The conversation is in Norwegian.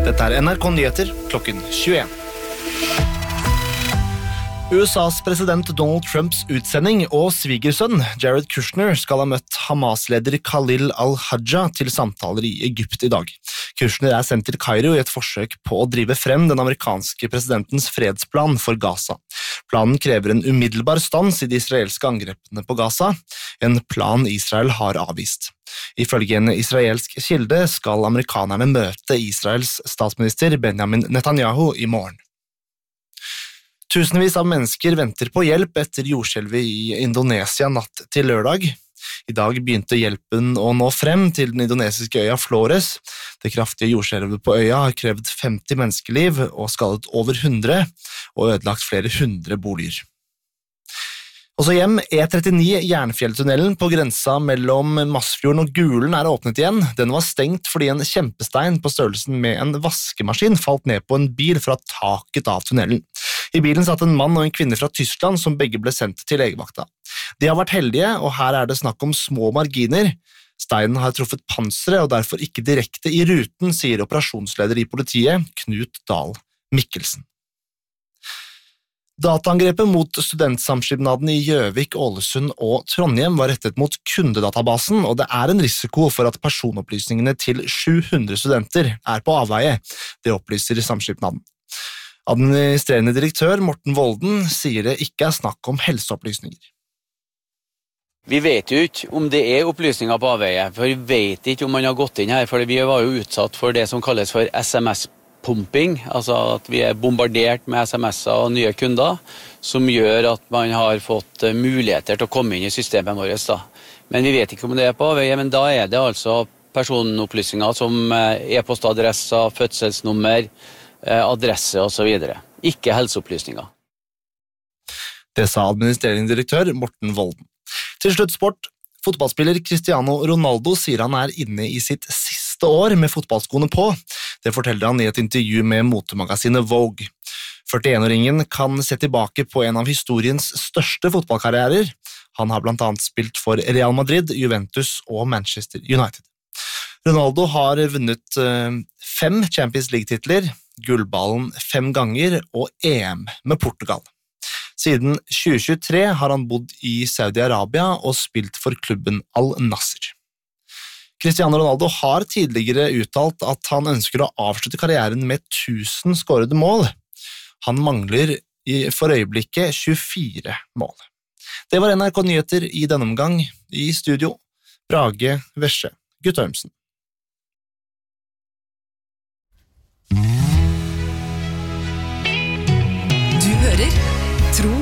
Dette NRK Nyheter klokken 21. USAs president Donald Trumps utsending og svigersønn Jared Kushner skal ha møtt Hamas-leder Khalil al-Hajja til samtaler i Egypt i dag. Kushner sendt til Kairo i et forsøk på å drive frem den amerikanske presidentens fredsplan for Gaza. Planen krever en umiddelbar stans i de israelske angrepene på Gaza, en plan Israel har avvist. Ifølge en israelsk kilde skal amerikanerne møte Israels statsminister Benjamin Netanyahu i morgen. Tusenvis av mennesker venter på hjelp etter jordskjelvet i Indonesia natt til lørdag. I dag begynte hjelpen å nå frem til den indonesiske øya Flores. Det kraftige jordskjelvet på øya har krevd 50 menneskeliv og skadet over 100 og ødelagt flere 100 boliger. Også hjem, E39 Jernfjelltunnelen på grensa mellom Masfjorden og Gulen åpnet igjen. Den var stengt fordi en kjempestein på størrelsen med en vaskemaskin falt ned på en bil fra taket av tunnelen. I bilen satt en mann og en kvinne fra Tyskland som begge ble sendt til legevakta. De har vært heldige, og her det snakk om små marginer. Steinen har truffet panseret og derfor ikke direkte i ruten, sier operasjonsleder i politiet, Knut Dahl Mikkelsen. Dataangrepet mot studentsamskipnaden i Gjøvik, Ålesund og Trondheim var rettet mot kundedatabasen, og det en risiko for at personopplysningene til 700 studenter på avveie. Det opplyser samskipnaden. Administrerende direktør Morten Volden sier det ikke snakk om helseopplysninger. Vi vet jo ikke om det opplysninger på avveie, for vi vet ikke om man har gått inn her, for vi var jo utsatt for det som kalles for SMS-pumping, altså at vi bombardert med SMS-er og nye kunder, som gjør at man har fått muligheter til å komme inn i systemet vårt. Men vi vet ikke om det på avveie, men da det altså personopplysninger som e-postadresser, fødselsnummer, adresse og så videre. Ikke helseopplysninger. Det sa administrerende direktør Morten Volden. Til slutt sport. Fotballspiller Cristiano Ronaldo sier han inne i sitt siste år med fotballskoene på. Det forteller han i et intervju med motemagasinet Vogue. 41-åringen kan se tilbake på en av historiens største fotballkarrierer. Han har blant annet spilt for Real Madrid, Juventus og Manchester United. Ronaldo har vunnet 5 Champions League-titler, gullballen 5 ganger og EM med Portugal. Siden 2023 har han bodd i Saudi-Arabia og spilt for klubben Al-Nasser. Cristiano Ronaldo har tidligere uttalt at han ønsker å avslutte karrieren med 1000 skårede mål. Han mangler for øyeblikket 24 mål. Det var NRK Nyheter i denne omgang. I studio, Brage Vesje Guttormsen. Du hører Tro